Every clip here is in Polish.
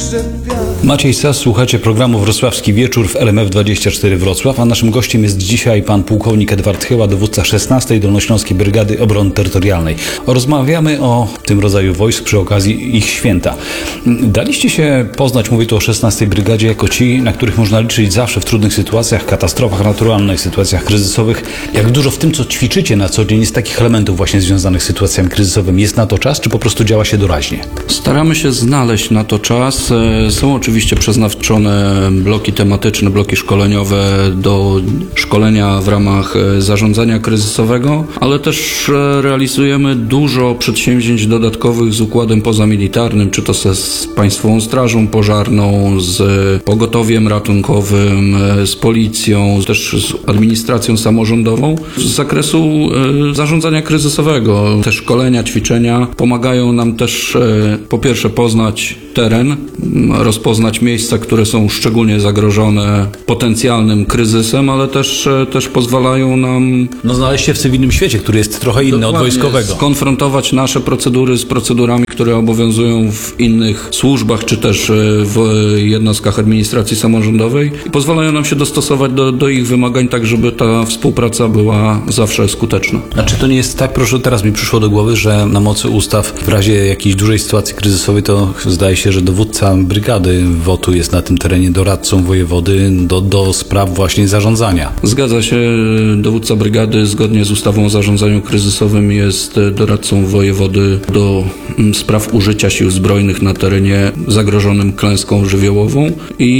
Maciej Sas, słuchacie programu Wrocławski Wieczór w LMF24 Wrocław, a naszym gościem jest dzisiaj pan pułkownik Edward Chyła, dowódca 16. Dolnośląskiej Brygady Obrony Terytorialnej. Rozmawiamy o tym rodzaju wojsk przy okazji ich święta. Daliście się poznać, mówię tu o 16. Brygadzie, jako ci, na których można liczyć zawsze w trudnych sytuacjach, katastrofach naturalnych, sytuacjach kryzysowych. Jak dużo w tym, co ćwiczycie na co dzień, jest takich elementów właśnie związanych z sytuacjami kryzysowymi? Jest na to czas, czy po prostu działa się doraźnie? Staramy się znaleźć na to czas. Są oczywiście przeznaczone bloki tematyczne, bloki szkoleniowe do szkolenia w ramach zarządzania kryzysowego, ale też realizujemy dużo przedsięwzięć dodatkowych z układem pozamilitarnym, czy to z Państwową Strażą Pożarną, z pogotowiem ratunkowym, z policją, też z administracją samorządową z zakresu zarządzania kryzysowego. Te szkolenia, ćwiczenia pomagają nam też po pierwsze poznać teren, rozpoznać miejsca, które są szczególnie zagrożone potencjalnym kryzysem, ale też pozwalają nam znaleźć się w cywilnym świecie, który jest trochę inny od wojskowego. Skonfrontować nasze procedury z procedurami, które obowiązują w innych służbach, czy też w jednostkach administracji samorządowej i pozwalają nam się dostosować do ich wymagań, tak żeby ta współpraca była zawsze skuteczna. A czy to nie jest tak, proszę, teraz mi przyszło do głowy, że na mocy ustaw w razie jakiejś dużej sytuacji kryzysowej to zdaje się, że dowódca brygady WOT-u jest na tym terenie doradcą wojewody do spraw właśnie zarządzania. Zgadza się, dowódca brygady zgodnie z ustawą o zarządzaniu kryzysowym jest doradcą wojewody do spraw użycia sił zbrojnych na terenie zagrożonym klęską żywiołową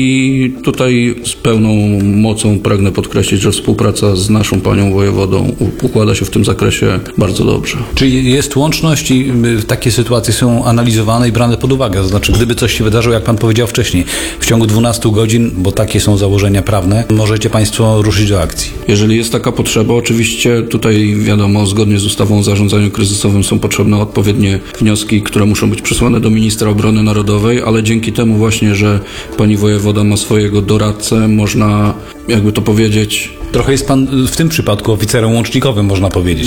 i tutaj z pełną mocą pragnę podkreślić, że współpraca z naszą panią wojewodą układa się w tym zakresie bardzo dobrze. Czyli jest łączność i takie sytuacje są analizowane i brane pod uwagę. To znaczy, gdyby coś się wydarzyło, jak pan powiedział wcześniej, w ciągu 12 godzin, bo takie są założenia prawne, możecie państwo ruszyć do akcji. Jeżeli jest taka potrzeba, oczywiście tutaj wiadomo, zgodnie z ustawą o zarządzaniu kryzysowym są potrzebne odpowiednie wnioski, które muszą być przesłane do ministra obrony narodowej, ale dzięki temu właśnie, że pani wojewoda ma swojego doradcę, można, jakby to powiedzieć... Trochę jest pan w tym przypadku oficerem łącznikowym, można powiedzieć.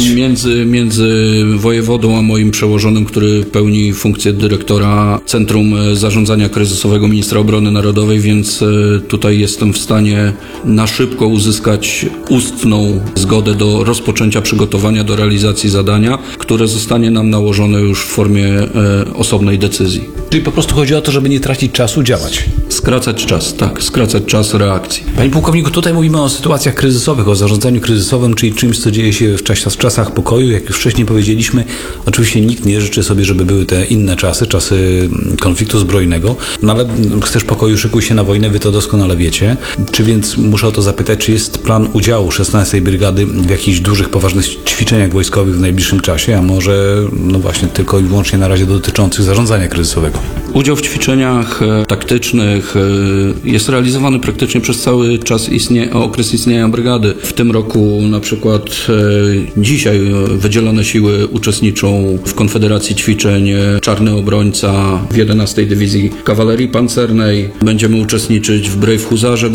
Między wojewodą a moim przełożonym, który pełni funkcję dyrektora Centrum Zarządzania Kryzysowego Ministra Obrony Narodowej, więc tutaj jestem w stanie na szybko uzyskać ustną zgodę do rozpoczęcia przygotowania do realizacji zadania, które zostanie nam nałożone już w formie osobnej decyzji. Czyli po prostu chodzi o to, żeby nie tracić czasu, działać. Skracać czas, tak, skracać czas reakcji. Panie pułkowniku, tutaj mówimy o sytuacjach kryzysowych, o zarządzaniu kryzysowym, czyli czymś, co dzieje się w czasach pokoju. Jak już wcześniej powiedzieliśmy, oczywiście nikt nie życzy sobie, żeby były te inne czasy konfliktu zbrojnego, ale chcesz pokoju, szykuj się na wojnę, wy to doskonale wiecie. Czy więc muszę o to zapytać, czy jest plan udziału 16. Brygady w jakichś dużych, poważnych ćwiczeniach wojskowych w najbliższym czasie, a może właśnie tylko i wyłącznie na razie dotyczących zarządzania kryzysowego? Udział w ćwiczeniach taktycznych jest realizowany praktycznie przez cały czas okres istnienia brygady. W tym roku na przykład dzisiaj wydzielone siły uczestniczą w Konfederacji Ćwiczeń Czarny Obrońca w 11. Dywizji Kawalerii Pancernej. Będziemy uczestniczyć w Brave Huzarze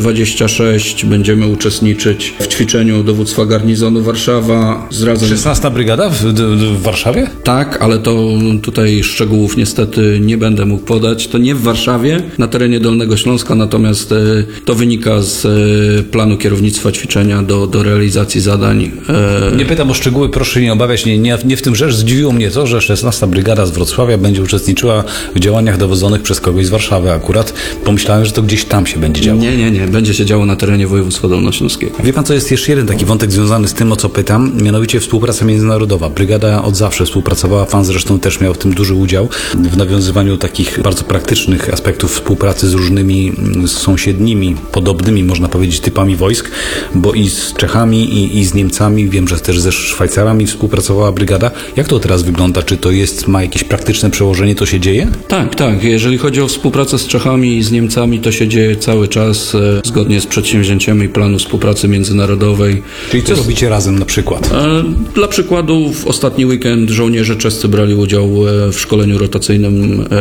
26, będziemy uczestniczyć w ćwiczeniu dowództwa garnizonu Warszawa. 16. Brygada w Warszawie? Tak, ale to tutaj szczegółów niestety nie będę mógł podać. To nie w Warszawie, na terenie Dolnego Śląska, natomiast to wynika z planu kierownictwa ćwiczenia do realizacji zadań. Nie pytam o szczegóły, proszę nie obawiać, nie w tym rzecz. Zdziwiło mnie to, że 16. Brygada z Wrocławia będzie uczestniczyła w działaniach dowodzonych przez kogoś z Warszawy akurat. Pomyślałem, że to gdzieś tam się będzie działo. Nie. Będzie się działo na terenie województwa dolnośląskiego. Wie pan, co jest jeszcze jeden taki wątek związany z tym, o co pytam, mianowicie współpraca międzynarodowa. Brygada od zawsze współpracowała, pan zresztą też miał w tym duży udział, w nawiązywaniu takich bardzo praktycznych aspektów współpracy z różnymi sąsiednimi, podobnymi, można powiedzieć, typami wojsk, bo i z Czechami, i z Niemcami, wiem, że też ze Szwajcarami współpracowała brygada. Jak to teraz wygląda? Czy to ma jakieś praktyczne przełożenie, to się dzieje? Tak. Jeżeli chodzi o współpracę z Czechami i z Niemcami, to się dzieje cały czas zgodnie z przedsięwzięciami planu współpracy międzynarodowej. Czyli co robicie razem na przykład? Dla przykładu w ostatni weekend żołnierze czescy brali udział w szkoleniu rotacyjnym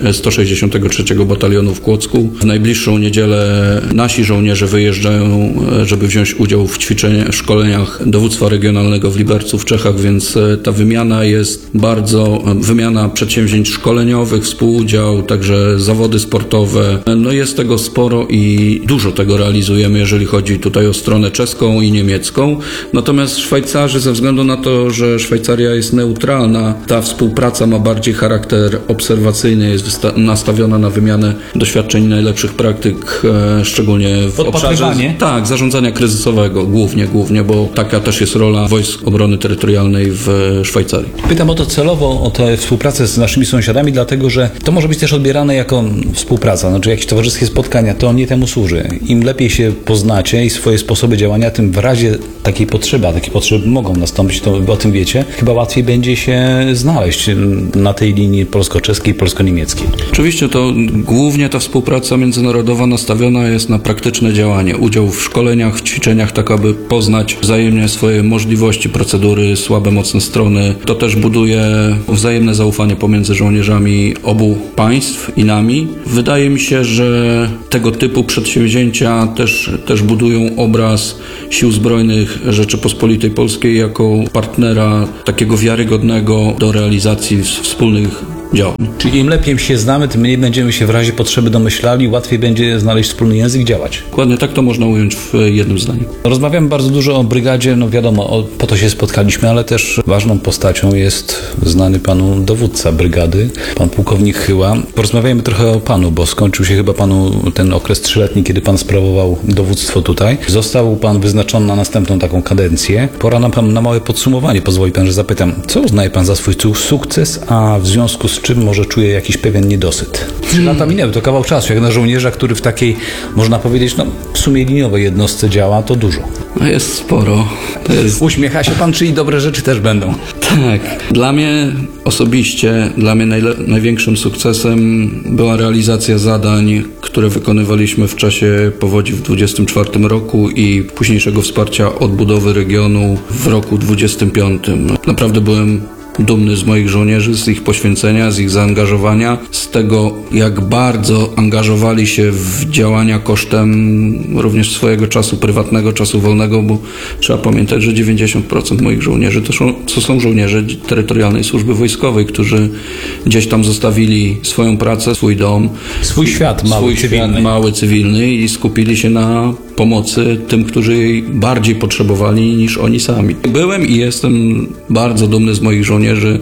163 Batalionu w Kłodzku. W najbliższą niedzielę nasi żołnierze wyjeżdżają, żeby wziąć udział w szkoleniach dowództwa regionalnego w Libercu w Czechach, więc ta wymiana jest wymiana przedsięwzięć szkoleniowych, współudział, także zawody sportowe. No jest tego sporo i dużo tego realizujemy, jeżeli chodzi tutaj o stronę czeską i niemiecką. Natomiast Szwajcarzy, ze względu na to, że Szwajcaria jest neutralna, ta współpraca ma bardziej charakter obserwacyjny, jest nastawiona na wymianę doświadczeń najlepszych praktyk, szczególnie w obszarze zarządzania kryzysowego, głównie, bo taka też jest rola Wojsk Obrony Terytorialnej w Szwajcarii. Pytam o to celowo, o tę współpracę z naszymi sąsiadami, dlatego że to może być też odbierane jako współpraca, znaczy jakieś towarzyskie spotkania, to nie temu służy. Im lepiej się poznacie i swoje sposoby działania, tym w razie takiej potrzeby, a takie potrzeby mogą nastąpić, to o tym wiecie, chyba łatwiej będzie się znaleźć na tej linii polsko-czeskiej, polsko-niemieckiej. Oczywiście to głównie ta współpraca międzynarodowa nastawiona jest na praktyczne działanie, udział w szkoleniach, w ćwiczeniach, tak aby poznać wzajemnie swoje możliwości, procedury, słabe, mocne strony. To też buduje wzajemne zaufanie pomiędzy żołnierzami obu państw i nami. Wydaje mi się, że tego typu przedsięwzięcia też budują obraz Sił Zbrojnych Rzeczypospolitej Polskiej jako partnera takiego wiarygodnego do realizacji wspólnych działań. Czyli im lepiej się znamy, tym mniej będziemy się w razie potrzeby domyślali, łatwiej będzie znaleźć wspólny język i działać. Dokładnie tak to można ująć w jednym zdaniu. Rozmawiamy bardzo dużo o brygadzie, no wiadomo, po to się spotkaliśmy, ale też ważną postacią jest znany panu dowódca brygady, pan pułkownik Chyła. Porozmawiajmy trochę o panu, bo skończył się chyba panu ten okres 3-letni, kiedy pan sprawował dowództwo tutaj. Został pan wyznaczony na następną taką kadencję. Pora na małe podsumowanie. Pozwoli pan, że zapytam, co uznaje pan za swój sukces, a w związku z czym może czuje jakiś pewien niedosyt? 3 lata minęły, to kawał czasu. Jak na żołnierza, który w takiej, można powiedzieć, w sumie liniowej jednostce działa, to dużo. No jest sporo. Uśmiecha się pan, czyli dobre rzeczy też będą. Tak. Dla mnie osobiście, największym sukcesem była realizacja zadań, które wykonywaliśmy w czasie powodzi w 24 roku i późniejszego wsparcia odbudowy regionu w roku 25. Naprawdę byłem dumny z moich żołnierzy, z ich poświęcenia, z ich zaangażowania, z tego, jak bardzo angażowali się w działania kosztem również swojego czasu prywatnego, czasu wolnego, bo trzeba pamiętać, że 90% moich żołnierzy to są żołnierze Terytorialnej Służby Wojskowej, którzy gdzieś tam zostawili swoją pracę, swój dom, swój świat mały, cywilny i skupili się na pomocy tym, którzy jej bardziej potrzebowali niż oni sami. Byłem i jestem bardzo dumny z moich żołnierzy,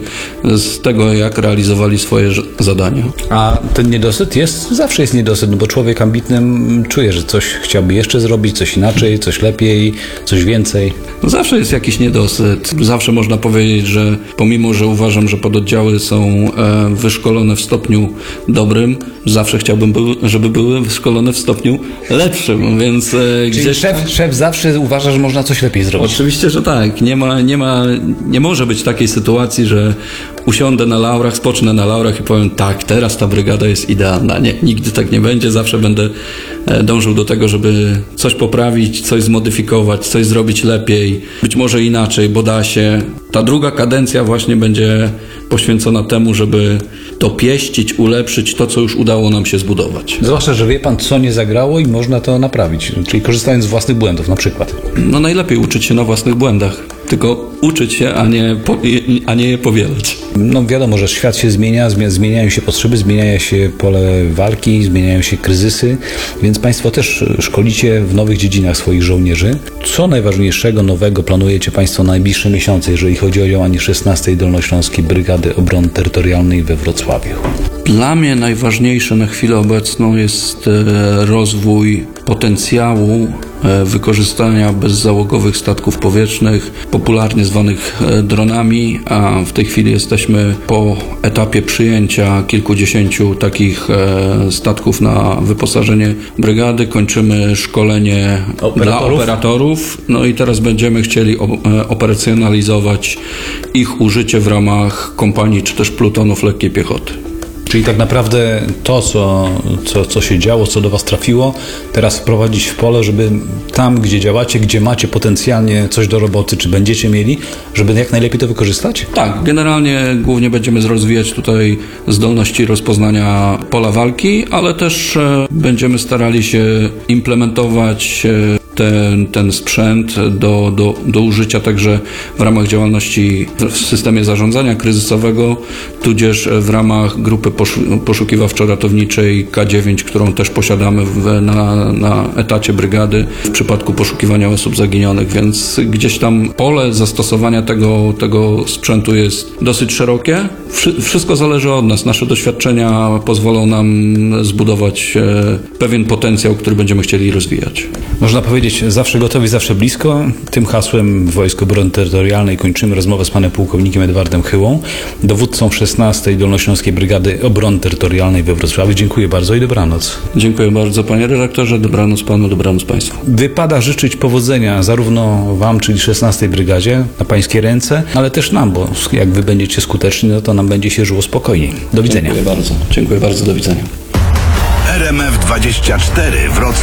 z tego, jak realizowali swoje zadania. A ten niedosyt zawsze jest niedosyt, bo człowiek ambitny czuje, że coś chciałby jeszcze zrobić, coś inaczej, coś lepiej, coś więcej. Zawsze jest jakiś niedosyt. Zawsze można powiedzieć, że pomimo, że uważam, że pododdziały są wyszkolone w stopniu dobrym, zawsze chciałbym, żeby były wyszkolone w stopniu lepszym, więc czyli gdzieś... Szef zawsze uważa, że można coś lepiej zrobić. Oczywiście, że tak. Nie może być takiej sytuacji, że usiądę na laurach, spocznę na laurach i powiem tak, teraz ta brygada jest idealna. Nie, nigdy tak nie będzie. Zawsze będę dążył do tego, żeby coś poprawić, coś zmodyfikować, coś zrobić lepiej, być może inaczej, bo da się. Ta druga kadencja właśnie będzie poświęcona temu, żeby dopieścić, ulepszyć to, co już udało nam się zbudować. Zwłaszcza, że wie pan, co nie zagrało i można to naprawić, czyli korzystając z własnych błędów na przykład. No najlepiej uczyć się na własnych błędach, tylko uczyć się, a nie je powielać. No wiadomo, że świat się zmienia, zmieniają się potrzeby, zmienia się pole walki, zmieniają się kryzysy, więc państwo też szkolicie w nowych dziedzinach swoich żołnierzy. Co najważniejszego, nowego planujecie państwo na najbliższe miesiące, jeżeli chodzi o działanie 16. Dolnośląskiej Brygady Obrony Terytorialnej we Wrocławiu? Dla mnie najważniejsze na chwilę obecną jest rozwój potencjału wykorzystania bezzałogowych statków powietrznych, popularnie zwanych dronami, a w tej chwili jesteśmy po etapie przyjęcia kilkudziesięciu takich statków na wyposażenie brygady. Kończymy szkolenie dla operatorów, no i teraz będziemy chcieli operacjonalizować ich użycie w ramach kompanii czy też plutonów lekkiej piechoty. Czyli tak naprawdę to, co się działo, co do Was trafiło, teraz wprowadzić w pole, żeby tam, gdzie działacie, gdzie macie potencjalnie coś do roboty, czy będziecie mieli, żeby jak najlepiej to wykorzystać? Tak, generalnie głównie będziemy rozwijać tutaj zdolności rozpoznania pola walki, ale też będziemy starali się implementować ten sprzęt do użycia także w ramach działalności w systemie zarządzania kryzysowego, tudzież w ramach grupy poszukiwawczo-ratowniczej K9, którą też posiadamy na etacie brygady w przypadku poszukiwania osób zaginionych, więc gdzieś tam pole zastosowania tego sprzętu jest dosyć szerokie. Wszystko zależy od nas. Nasze doświadczenia pozwolą nam zbudować pewien potencjał, który będziemy chcieli rozwijać. Można powiedzieć, zawsze gotowi, zawsze blisko. Tym hasłem w Wojsku Obrony Terytorialnej kończymy rozmowę z panem pułkownikiem Edwardem Chyłą, dowódcą 16. Dolnośląskiej Brygady Obrony Terytorialnej we Wrocławiu. Dziękuję bardzo i dobranoc. Dziękuję bardzo, panie redaktorze. Dobranoc panu, dobranoc państwu. Wypada życzyć powodzenia zarówno wam, czyli 16. Brygadzie, na pańskie ręce, ale też nam, bo jak wy będziecie skuteczni, no to nam będzie się żyło spokojniej. Do widzenia. Dziękuję bardzo, do widzenia. RMF 24 Wrocław.